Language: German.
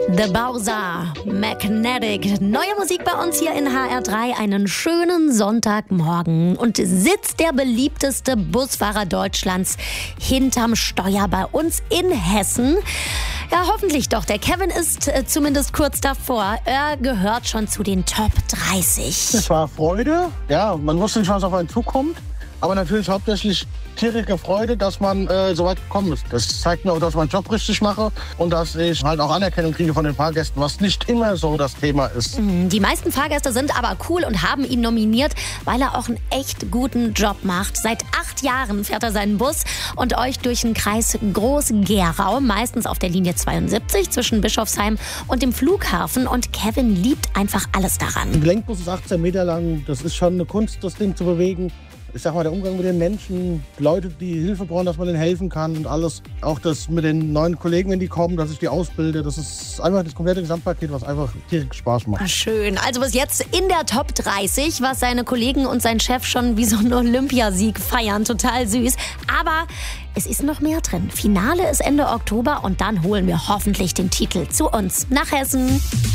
The Bowser, Magnetic. Neue Musik bei uns hier in HR3. Einen schönen Sonntagmorgen. Und sitzt der beliebteste Busfahrer Deutschlands hinterm Steuer bei uns in Hessen? Ja, hoffentlich doch. Der Kevin ist zumindest kurz davor. Er gehört schon zu den Top 30. Es war Freude. Ja, man wusste nicht, was auf einen zukommt. Aber natürlich hauptsächlich tierige Freude, dass man so weit gekommen ist. Das zeigt mir auch, dass ich meinen Job richtig mache und dass ich halt auch Anerkennung kriege von den Fahrgästen, was nicht immer so das Thema ist. Die meisten Fahrgäste sind aber cool und haben ihn nominiert, weil er auch einen echt guten Job macht. Seit 8 Jahren fährt er seinen Bus und euch durch den Kreis Groß-Gerau, meistens auf der Linie 72 zwischen Bischofsheim und dem Flughafen. Und Kevin liebt einfach alles daran. Ein Gelenkbus ist 18 Meter lang. Das ist schon eine Kunst, das Ding zu bewegen. Ich sag mal, der Umgang mit den Menschen, Leute, die Hilfe brauchen, dass man denen helfen kann und alles. Auch das mit den neuen Kollegen, wenn die kommen, dass ich die ausbilde. Das ist einfach das komplette Gesamtpaket, was einfach tierisch Spaß macht. Schön. Also bis jetzt in der Top 30, was seine Kollegen und sein Chef schon wie so einen Olympiasieg feiern. Total süß. Aber es ist noch mehr drin. Finale ist Ende Oktober und dann holen wir hoffentlich den Titel zu uns nach Hessen.